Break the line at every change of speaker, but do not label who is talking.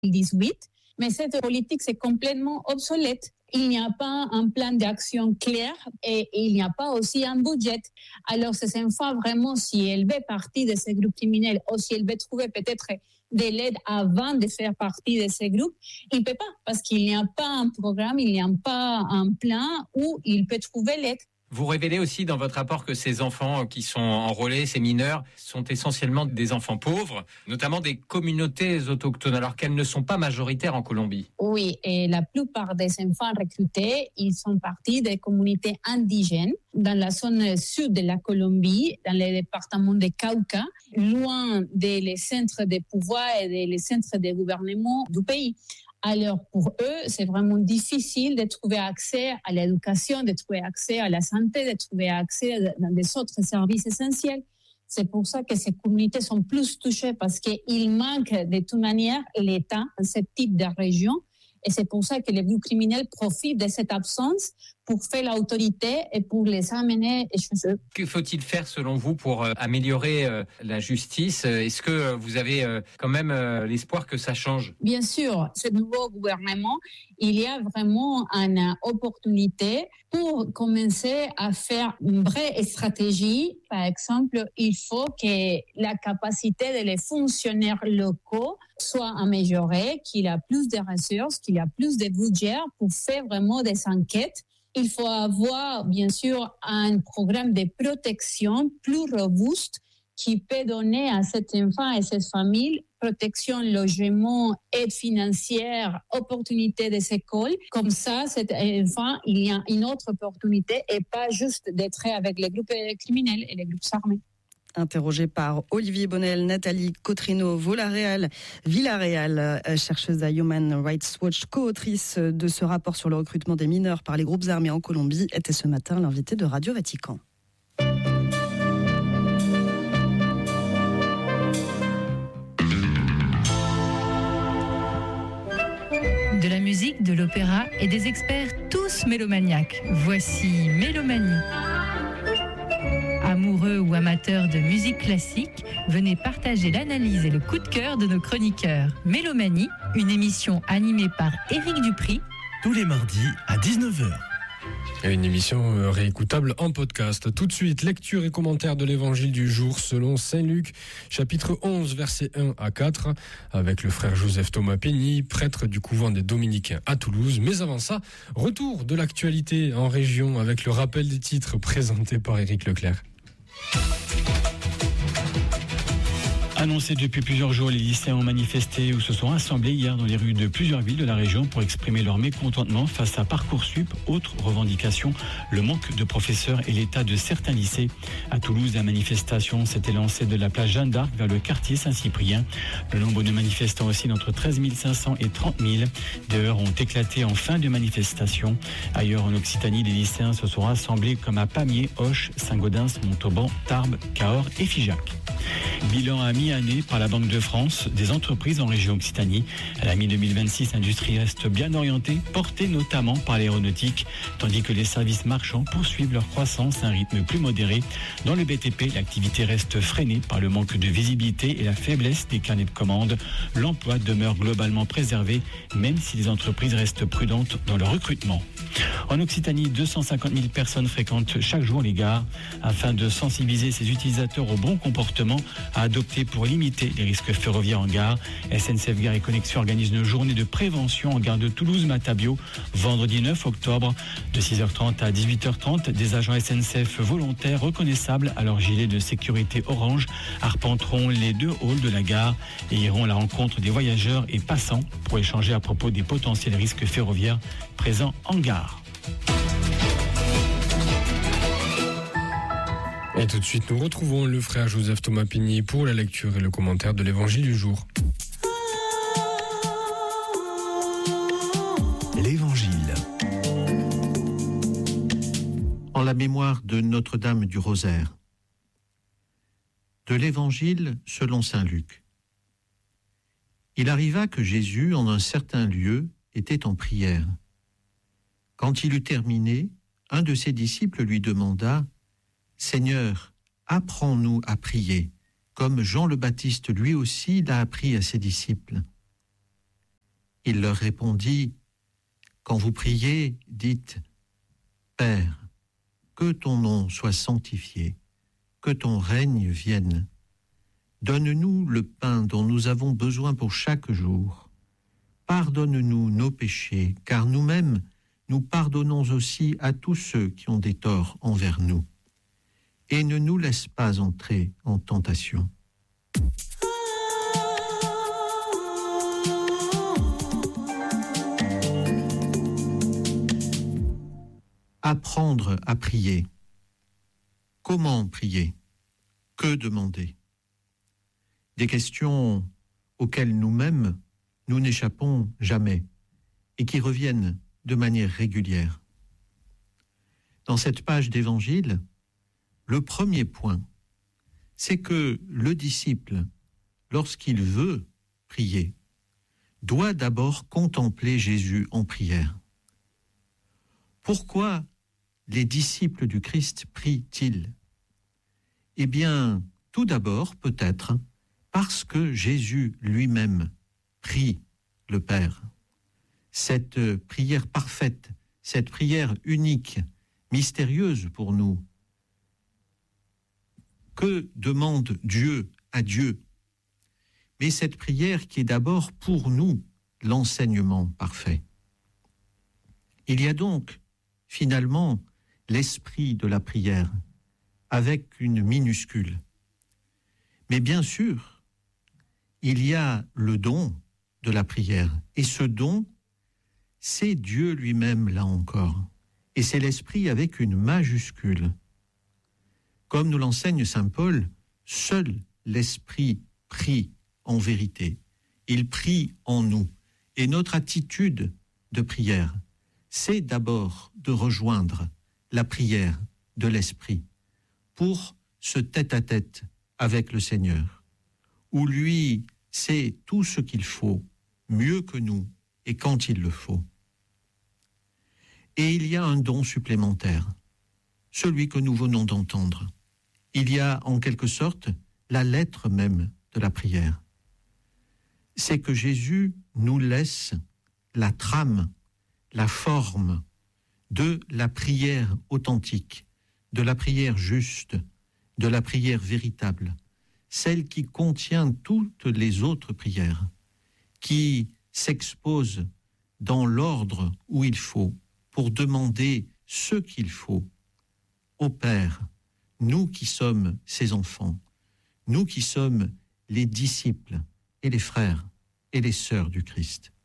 2018. Mais cette politique, c'est complètement obsolète. Il n'y a pas un plan d'action clair et il n'y a pas aussi un budget. Alors, ces enfants, vraiment, si elles veulent partie de ces groupes criminels ou si elles veulent trouver peut-être de l'aide avant de faire partie de ces groupes, ils ne peuvent pas parce qu'il n'y a pas un programme, il n'y a pas un plan où ils peuvent trouver l'aide.
Vous révélez aussi dans votre rapport que ces enfants qui sont enrôlés, ces mineurs, sont essentiellement des enfants pauvres, notamment des communautés autochtones, alors qu'elles ne sont pas majoritaires en Colombie.
Oui, et la plupart des enfants recrutés, ils sont partis des communautés indigènes dans la zone sud de la Colombie, dans le département de Cauca, loin des centres de pouvoir et des centres de gouvernement du pays. Alors, pour eux, c'est vraiment difficile de trouver accès à l'éducation, de trouver accès à la santé, de trouver accès dans des autres services essentiels. C'est pour ça que ces communautés sont plus touchées parce qu'il manque de toute manière l'État dans ce type de région. Et c'est pour ça que les groupes criminels profitent de cette absence pour faire l'autorité et pour les amener chez eux.
Que faut-il faire selon vous pour améliorer la justice ? Est-ce que vous avez quand même l'espoir que ça change ?
Bien sûr, ce nouveau gouvernement, il y a vraiment une opportunité pour commencer à faire une vraie stratégie. Par exemple, il faut que la capacité des fonctionnaires locaux soit améliorée, qu'il y ait plus de ressources, qu'il y ait plus de budget pour faire vraiment des enquêtes. Il faut avoir, bien sûr, un programme de protection plus robuste qui peut donner à cet enfant et cette famille protection, logement, aide financière, opportunité des écoles. Comme ça, cet enfant, il y a une autre opportunité et pas juste d'être avec les groupes criminels et les groupes armés.
Interrogée par Olivier Bonnel, Nathalie Cotrino Villarreal, chercheuse à Human Rights Watch, co-autrice de ce rapport sur le recrutement des mineurs par les groupes armés en Colombie, était ce matin l'invitée de Radio Vatican.
De la musique, de l'opéra et des experts tous mélomaniaques. Voici Mélomanie. Amoureux ou amateurs de musique classique, venez partager l'analyse et le coup de cœur de nos chroniqueurs. Mélomanie, une émission animée par Éric Dupri.
Tous les mardis à 19h.
Une émission réécoutable en podcast. Tout de suite, lecture et commentaire de l'évangile du jour selon Saint Luc, chapitre 11, versets 1 à 4, avec le frère Joseph Thomas Pény, prêtre du couvent des Dominicains à Toulouse. Mais avant ça, retour de l'actualité en région avec le rappel des titres présenté par Éric Leclerc.
Annoncé depuis plusieurs jours, les lycéens ont manifesté ou se sont rassemblés hier dans les rues de plusieurs villes de la région pour exprimer leur mécontentement face à Parcoursup. Autre revendication, le manque de professeurs et l'état de certains lycées. À Toulouse, la manifestation s'était lancée de la place Jeanne d'Arc vers le quartier Saint-Cyprien. Le nombre de manifestants oscille entre 13 500 et 30 000. Des heurts ont éclaté en fin de manifestation. Ailleurs en Occitanie, les lycéens se sont rassemblés comme à Pamiers, Auch, Saint-Gaudens, Montauban, Tarbes, Cahors et Figeac. Bilan à mi-année par la Banque de France des entreprises en région Occitanie. À la mi-2026, l'industrie reste bien orientée, portée notamment par l'aéronautique, tandis que les services marchands poursuivent leur croissance à un rythme plus modéré. Dans le BTP, l'activité reste freinée par le manque de visibilité et la faiblesse des carnets de commandes. L'emploi demeure globalement préservé, même si les entreprises restent prudentes dans le recrutement. En Occitanie, 250 000 personnes fréquentent chaque jour les gares. Afin de sensibiliser ces utilisateurs au bon comportement à adopter pour limiter les risques ferroviaires en gare, SNCF Gare et Connexion organise une journée de prévention en gare de Toulouse-Matabio, vendredi 9 octobre, de 6h30 à 18h30. Des agents SNCF volontaires reconnaissables à leur gilet de sécurité orange arpenteront les deux halls de la gare et iront à la rencontre des voyageurs et passants pour échanger à propos des potentiels risques ferroviaires présents en gare.
Et tout de suite, nous retrouvons le frère Joseph Thomas Pény pour la lecture et le commentaire de l'évangile du jour.
L'évangile.
En la mémoire de Notre-Dame du Rosaire. De l'évangile selon saint Luc. Il arriva que Jésus, en un certain lieu, était en prière. Quand il eut terminé, un de ses disciples lui demanda « Seigneur, apprends-nous à prier, comme Jean le Baptiste lui aussi l'a appris à ses disciples. » Il leur répondit, « Quand vous priez, dites, « Père, que ton nom soit sanctifié, que ton règne vienne. Donne-nous le pain dont nous avons besoin pour chaque jour. Pardonne-nous nos péchés, car nous-mêmes, nous pardonnons aussi à tous ceux qui ont des torts envers nous. Et ne nous laisse pas entrer en tentation. » Apprendre à prier. Comment prier? Que demander? Des questions auxquelles nous-mêmes, nous n'échappons jamais et qui reviennent de manière régulière. Dans cette page d'évangile, le premier point, c'est que le disciple, lorsqu'il veut prier, doit d'abord contempler Jésus en prière. Pourquoi les disciples du Christ prient-ils? Eh bien, tout d'abord, peut-être, parce que Jésus lui-même prie le Père. Cette prière parfaite, cette prière unique, mystérieuse pour nous. Que demande Dieu à Dieu? Mais cette prière qui est d'abord pour nous l'enseignement parfait. Il y a donc, finalement, l'esprit de la prière, avec une minuscule. Mais bien sûr, il y a le don de la prière. Et ce don, c'est Dieu lui-même, là encore. Et c'est l'esprit avec une majuscule. Comme nous l'enseigne saint Paul, seul l'esprit prie en vérité. Il prie en nous. Et notre attitude de prière, c'est d'abord de rejoindre la prière de l'Esprit pour ce tête-à-tête avec le Seigneur, où lui sait tout ce qu'il faut, mieux que nous, et quand il le faut. Et il y a un don supplémentaire, celui que nous venons d'entendre. Il y a en quelque sorte la lettre même de la prière. C'est que Jésus nous laisse la trame, la forme de la prière authentique, de la prière juste, de la prière véritable, celle qui contient toutes les autres prières, qui s'expose dans l'ordre où il faut, pour demander ce qu'il faut au Père, nous qui sommes ses enfants, nous qui sommes les disciples et les frères et les sœurs du Christ.